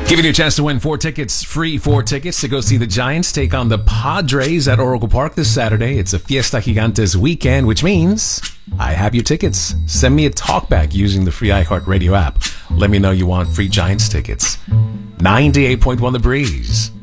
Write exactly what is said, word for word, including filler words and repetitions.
Giving you a chance to win four tickets, free four tickets to go see the Giants take on the Padres at Oracle Park this Saturday. It's a Fiesta Gigantes weekend, which means I have your tickets. Send me a talkback using the free iHeartRadio app. Let me know you want free Giants tickets. ninety-eight point one The Breeze.